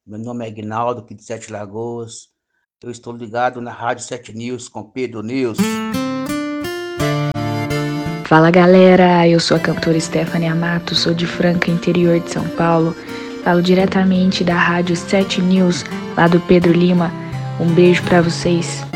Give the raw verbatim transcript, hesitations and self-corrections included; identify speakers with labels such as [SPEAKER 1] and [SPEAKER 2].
[SPEAKER 1] Meu nome é Ignaldo, aqui de Sete Lagoas. Eu estou ligado na Rádio Sete News com Pedro News.
[SPEAKER 2] Fala galera, eu sou a cantora Stephanie Amato, sou de Franca, interior de São Paulo. Falo diretamente da Rádio Sete News, lá do Pedro Lima. Um beijo pra vocês.